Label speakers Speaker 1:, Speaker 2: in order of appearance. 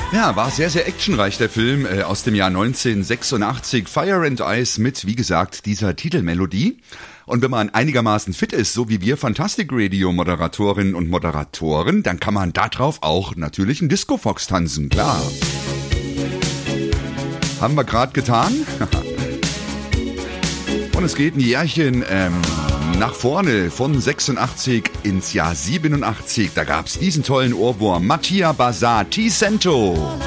Speaker 1: Ja, war sehr, sehr actionreich, der Film aus dem Jahr 1986. Fire and Ice mit, wie gesagt, dieser Titelmelodie. Und wenn man einigermaßen fit ist, so wie wir Fantastic Radio Moderatorinnen und Moderatoren, dann kann man darauf auch natürlich einen Disco Fox tanzen, klar. Haben wir gerade getan. Und es geht ein Jährchen nach vorne von 86 ins Jahr 87. Da gab's diesen tollen Ohrwurm. Mattia Bazar, T-Cento.